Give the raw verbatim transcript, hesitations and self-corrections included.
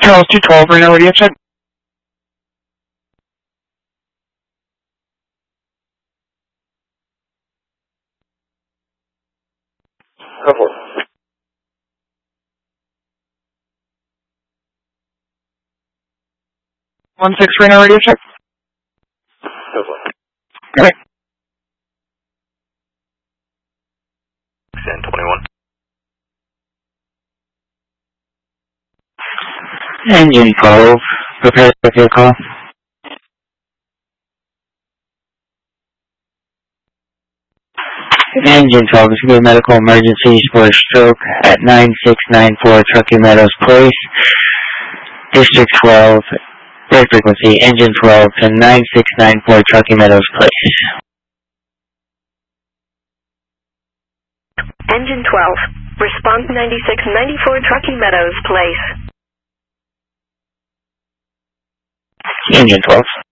Charles two twelve, Reno radio check. Go for it. One six, Reno radio check. Go for it. Okay. ten twenty-one. Engine twelve, prepare for your call. Engine twelve, this is a medical emergency for a stroke at nine six nine four Truckee Meadows Place. District twelve, third frequency, engine twelve to nine six nine four Truckee Meadows Place. Engine twelve, response ninety-six ninety-four Truckee Meadows Place. Engine twelve.